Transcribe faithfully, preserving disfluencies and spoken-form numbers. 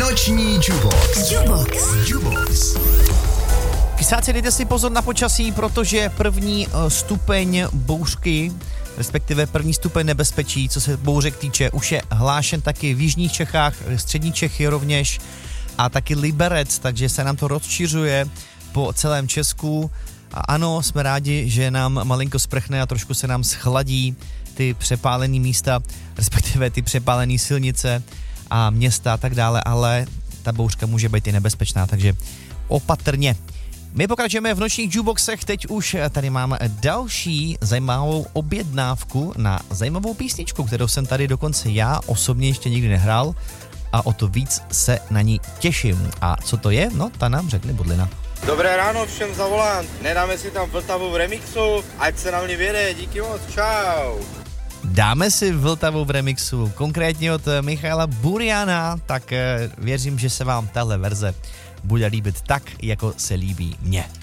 Noční Jubox. Jubox. Jubox. Kysáci, dejte si pozor na počasí, protože první stupeň bouřky, respektive první stupeň nebezpečí, co se bouřek týče, už je hlášen taky v jižních Čechách, střední Čechy rovněž a taky Liberec, takže se nám to rozšiřuje po celém Česku. A ano, jsme rádi, že nám malinko sprchne a trošku se nám schladí ty přepálené místa, respektive ty přepálené silnice a města a tak dále, ale ta bouřka může být i nebezpečná, takže opatrně. My pokračujeme v nočních jukeboxech, teď už tady máme další zajímavou objednávku na zajímavou písničku, kterou jsem tady dokonce já osobně ještě nikdy nehrál a o to víc se na ní těším. A co to je? No, ta nám řekne Budlina. Dobré ráno všem za volant, nedáme si tam Vltavu v remixu, ať se na mě věde, díky moc, čau. Dáme si Vltavu v remixu, konkrétně od Michaela Buriana, tak věřím, že se vám tahle verze bude líbit tak, jako se líbí mně.